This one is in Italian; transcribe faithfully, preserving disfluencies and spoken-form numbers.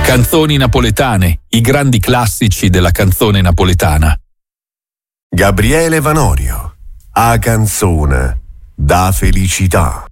Canzoni napoletane, i grandi classici della canzone napoletana. Gabriele Vanorio, a canzone da felicità.